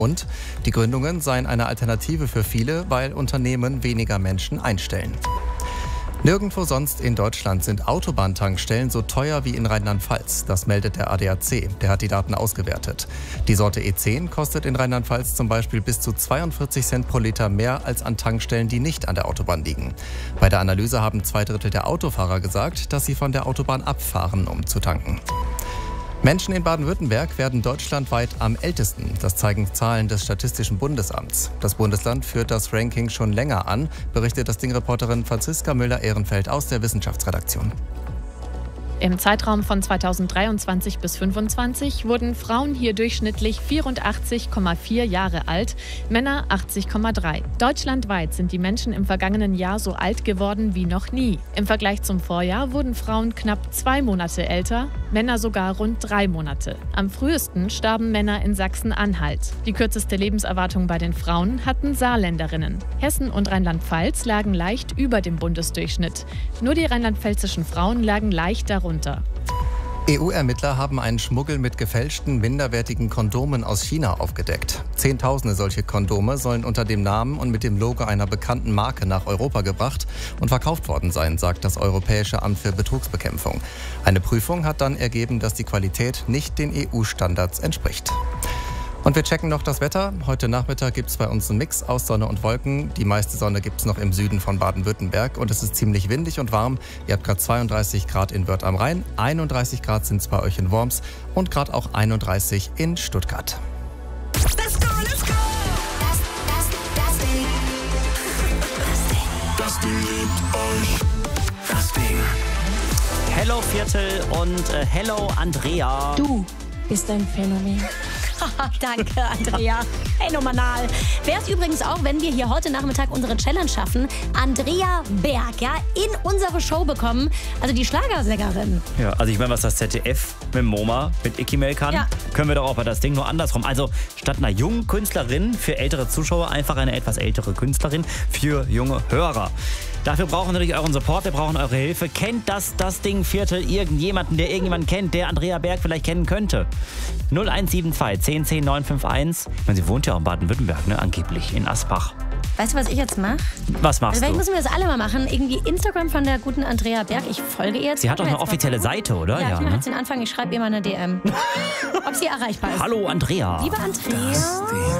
Und die Gründungen seien eine Alternative für viele, weil Unternehmen weniger Menschen einstellen. Nirgendwo sonst in Deutschland sind Autobahntankstellen so teuer wie in Rheinland-Pfalz. Das meldet der ADAC. Der hat die Daten ausgewertet. Die Sorte E10 kostet in Rheinland-Pfalz zum Beispiel bis zu 42 Cent pro Liter mehr als an Tankstellen, die nicht an der Autobahn liegen. Bei der Analyse haben 2/3 der Autofahrer gesagt, dass sie von der Autobahn abfahren, um zu tanken. Menschen in Baden-Württemberg werden deutschlandweit am ältesten. Das zeigen Zahlen des Statistischen Bundesamts. Das Bundesland führt das Ranking schon länger an, berichtet das Ding-Reporterin Franziska Müller-Ehrenfeld aus der Wissenschaftsredaktion. Im Zeitraum von 2023 bis 2025 wurden Frauen hier durchschnittlich 84,4 Jahre alt, Männer 80,3. Deutschlandweit sind die Menschen im vergangenen Jahr so alt geworden wie noch nie. Im Vergleich zum Vorjahr wurden Frauen knapp 2 Monate älter, Männer sogar rund 3 Monate. Am frühesten starben Männer in Sachsen-Anhalt. Die kürzeste Lebenserwartung bei den Frauen hatten Saarländerinnen. Hessen und Rheinland-Pfalz lagen leicht über dem Bundesdurchschnitt. Nur die rheinland-pfälzischen Frauen lagen leicht darunter. EU-Ermittler haben einen Schmuggel mit gefälschten, minderwertigen Kondomen aus China aufgedeckt. Zehntausende solche Kondome sollen unter dem Namen und mit dem Logo einer bekannten Marke nach Europa gebracht und verkauft worden sein, sagt das Europäische Amt für Betrugsbekämpfung. Eine Prüfung hat dann ergeben, dass die Qualität nicht den EU-Standards entspricht. Und wir checken noch das Wetter. Heute Nachmittag gibt es bei uns einen Mix aus Sonne und Wolken. Die meiste Sonne gibt es noch im Süden von Baden-Württemberg und es ist ziemlich windig und warm. Ihr habt gerade 32 Grad in Wörth am Rhein, 31 Grad sind es bei euch in Worms und gerade auch 31 in Stuttgart. Let's go, let's go! Das Ding liebt euch. Das Ding. Hello Viertel und hello Andrea. Du bist ein Phänomen. Danke, Andrea. Phänomenal. Wäre es übrigens auch, wenn wir hier heute Nachmittag unsere Challenge schaffen, Andrea Berg, ja, in unsere Show bekommen, also die Schlagersängerin. Ja, also ich meine, was das ZDF mit dem MoMA, mit Icky Mel kann, können wir doch auch bei das Ding nur andersrum. Also statt einer jungen Künstlerin für ältere Zuschauer einfach eine etwas ältere Künstlerin für junge Hörer. Dafür brauchen wir natürlich euren Support, wir brauchen eure Hilfe. Kennt das Ding Viertel irgendjemanden, der irgendjemanden kennt, der Andrea Berg vielleicht kennen könnte? 0172 10 10 951. Ich meine, sie wohnt ja auch in Baden-Württemberg, ne? Angeblich in Asbach. Weißt du, was ich jetzt mache? Was machst Vielleicht du? müssen wir das alle mal machen. Irgendwie Instagram von der guten Andrea Berg. Ich folge ihr jetzt. Sie hat doch eine offizielle Seite, oder? Ja, ich mache ne? jetzt den Anfang. Ich schreibe ihr mal eine DM. Ob sie erreichbar ist. Hallo Andrea. Liebe Andrea.